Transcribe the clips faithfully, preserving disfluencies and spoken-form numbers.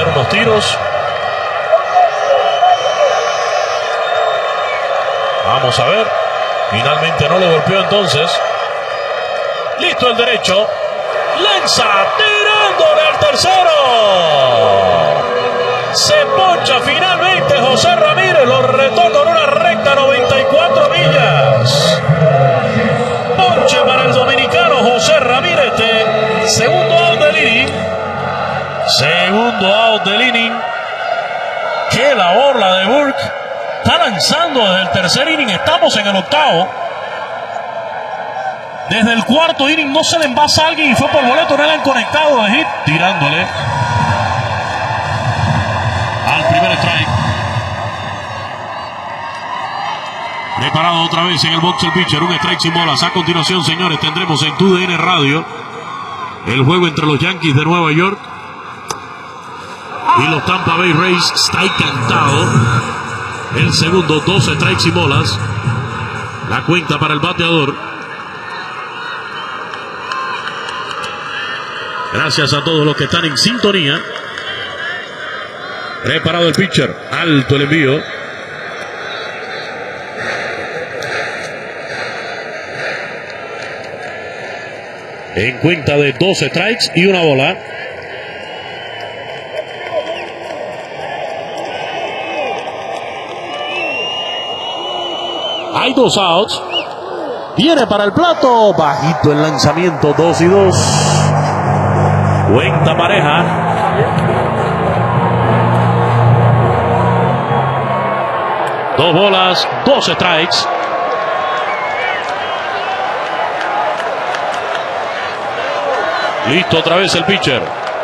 hacer unos tiros. Vamos a ver. Finalmente no lo golpeó entonces. Listo el derecho. Lanza tirándole al tercero. Se poncha finalmente José Ramírez. Lo retó con una recta noventa y cuatro millas. Ponche para el dominicano José Ramírez. De segundo out del inning. Segundo out del inning. Qué labor la de Burke. Está lanzando desde el tercer inning. Estamos en el octavo. Desde el cuarto inning no se le envasa a alguien y fue por boleto. No le han conectado de hit. Tirándole al primer strike. Preparado otra vez en el box el pitcher. Un strike sin bolas. A continuación, señores, tendremos en Tu D N Radio el juego entre los Yankees de Nueva York y los Tampa Bay Rays. Está ahí cantado. El segundo, dos strikes y bolas. La cuenta para el bateador. Gracias a todos los que están en sintonía. Preparado el pitcher. Alto el envío. En cuenta de dos strikes y una bola. Hay dos outs. Viene para el plato. Bajito el lanzamiento. Dos y dos. Cuenta pareja. Dos bolas, dos strikes. Listo otra vez el pitcher.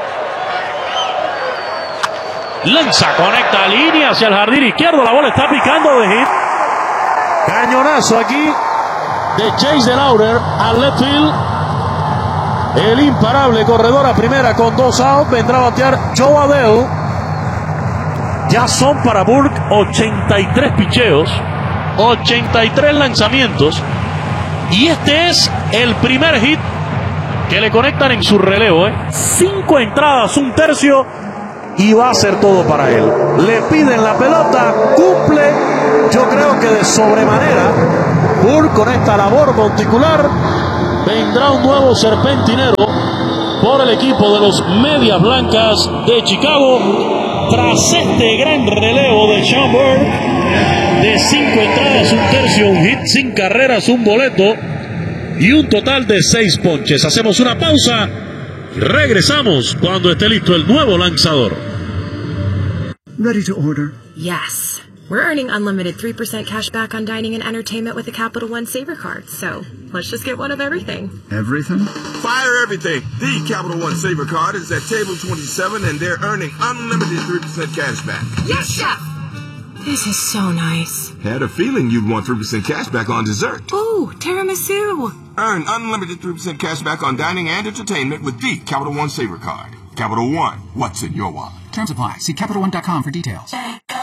Lanza, conecta línea hacia el jardín izquierdo. La bola está picando de hit. Cañonazo aquí de Chase DeLauder al left field. El imparable corredor a primera con dos outs. Vendrá a batear Joe Adell. Ya son para Burke ochenta y tres picheos, ochenta y tres lanzamientos. Y este es el primer hit que le conectan en su relevo. ¿eh? Cinco entradas, un tercio. Y va a ser todo para él. Le piden la pelota, cumple. Yo creo que de sobremanera. Burke con esta labor monticular. Vendrá un nuevo serpentinero por el equipo de los Medias Blancas de Chicago. Tras este gran relevo de Sean Burke, de cinco entradas, un tercio, un hit, sin carreras, un boleto y un total de seis ponches. Hacemos una pausa y regresamos cuando esté listo el nuevo lanzador. Ready to order? Yes. We're earning unlimited three percent cash back on dining and entertainment with the Capital One Saver Card. So let's just get one of everything. Everything? Fire everything. The Capital One Saver Card is at table twenty-seven and they're earning unlimited three percent cash back. Yes, Chef! This is so nice. Had a feeling you'd want three percent cash back on dessert. Ooh, tiramisu. Earn unlimited three percent cash back on dining and entertainment with the Capital One Saver Card. Capital One, what's in your wallet? Terms apply. See Capital One dot com for details.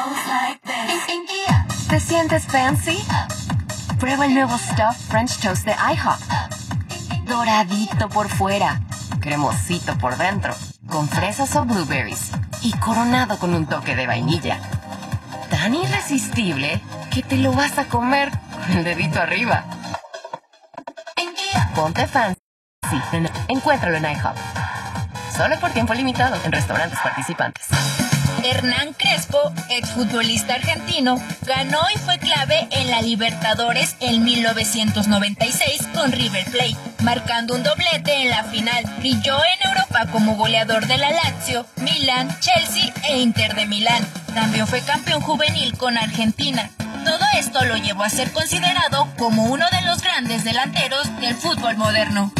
¿Te sientes fancy? Prueba el nuevo Stuffed French Toast de IHOP. Doradito por fuera, cremosito por dentro, con fresas o blueberries y coronado con un toque de vainilla. Tan irresistible que te lo vas a comer con el dedito arriba. Ponte fancy. Encuéntralo en IHOP. Solo por tiempo limitado en restaurantes participantes. Hernán Crespo, exfutbolista argentino, ganó y fue clave en la Libertadores en mil novecientos noventa y seis con River Plate, marcando un doblete en la final. Brilló en Europa como goleador de la Lazio, Milan, Chelsea e Inter de Milán. También fue campeón juvenil con Argentina. Todo esto lo llevó a ser considerado como uno de los grandes delanteros del fútbol moderno.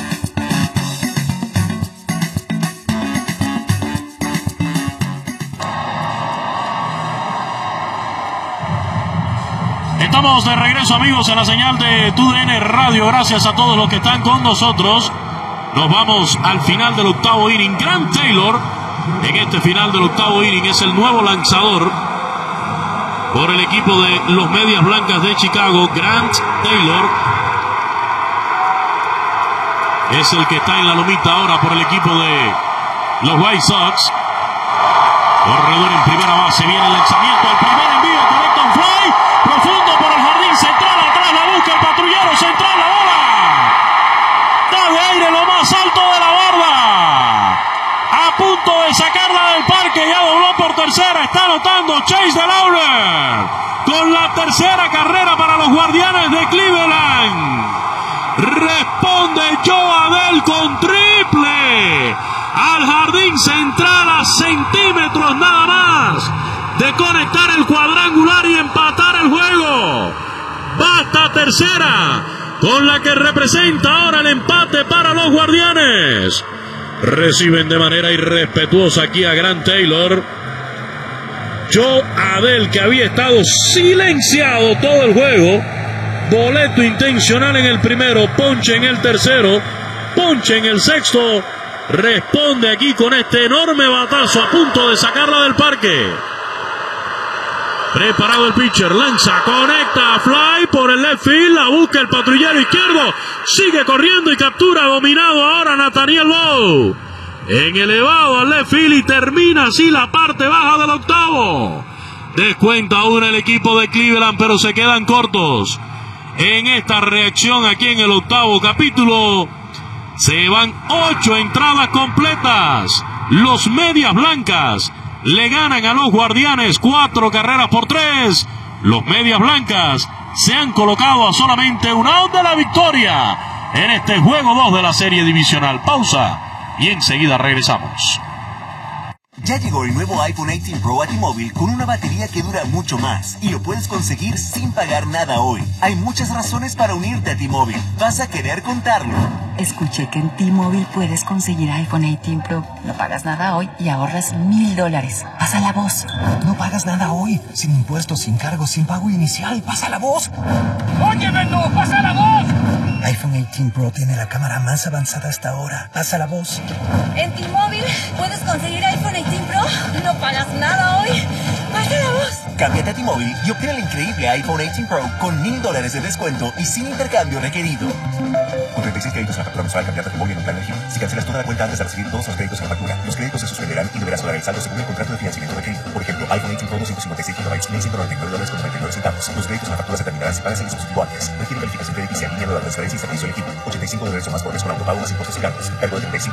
Estamos de regreso, amigos, en la señal de Tu D N Radio. Gracias a todos los que están con nosotros. Nos vamos al final del octavo inning. Grant Taylor, en este final del octavo inning, es el nuevo lanzador por el equipo de los Medias Blancas de Chicago. Grant Taylor es el que está en la lomita ahora por el equipo de los White Sox. Corredor en primera base, viene el lanzamiento, el primer envío, conecta un fly, profundo por el jardín central, atrás la busca el patrullero central, la bola. Da de aire lo más alto de la barda. A punto de sacarla del parque, ya dobló por tercera, está anotando Chase DeLauder. Con la tercera carrera para los Guardianes de Cleveland. Responde Joe Adell con triple. Al jardín central a centímetros nada más de conectar el cuadrangular y empatar el juego. Basta tercera, con la que representa ahora el empate para los Guardianes. Reciben de manera irrespetuosa aquí a Grant Taylor. Joe Adell, que había estado silenciado todo el juego. Boleto intencional en el primero, ponche en el tercero, ponche en el sexto. Responde aquí con este enorme batazo a punto de sacarla del parque. Preparado el pitcher, lanza, conecta, fly por el left field, la busca el patrullero izquierdo, sigue corriendo y captura, dominado ahora Nathaniel Lowe. En elevado al left field y termina así la parte baja del octavo. Descuenta aún el equipo de Cleveland, pero se quedan cortos en esta reacción aquí en el octavo capítulo. Se van ocho entradas completas. Los Medias Blancas le ganan a los Guardianes cuatro carreras por tres. Los Medias Blancas se han colocado a solamente un out de la victoria en este juego dos de la serie divisional. Pausa y enseguida regresamos. Ya llegó el nuevo iPhone dieciocho Pro a T-Mobile con una batería que dura mucho más y lo puedes conseguir sin pagar nada hoy. Hay muchas razones para unirte a T-Mobile. Vas a querer contarlo. Escuché que en T-Mobile puedes conseguir iPhone dieciocho Pro. No pagas nada hoy y ahorras mil dólares. Pasa la voz. No pagas nada hoy. Sin impuestos, sin cargos, sin pago inicial. Pasa la voz. ¡Óyeme tú! ¡Pasa la voz! iPhone dieciocho Pro tiene la cámara más avanzada hasta ahora. Pasa la voz. En T-Mobile puedes conseguir iPhone dieciocho Pro. No pagas nada hoy. Pasa la voz. Cámbiate a T-Mobile y obtén el increíble iPhone dieciocho Pro con mil dólares de descuento y sin intercambio requerido. Con treinta y seis créditos en la factura mensual, cambiate a T-Mobile en un plan elegible. Si cancelas toda la cuenta antes de recibir todos los créditos en la factura, los créditos se suspenderán y deberás pagar el saldo según el contrato de financiamiento requerido. Por ejemplo, iPhone dieciocho Pro doscientos cincuenta y seis gigabytes, mil ciento noventa y nueve dólares con noventa y nueve centavos. Los créditos en la factura se terminarán si pagas el dispositivo antes. Requiere verificación crediticia, línea de transferencia y servicio elegible. ochenta y cinco dólares o más por mes con autopago más impuestos y cargos. Cargo de treinta y cinco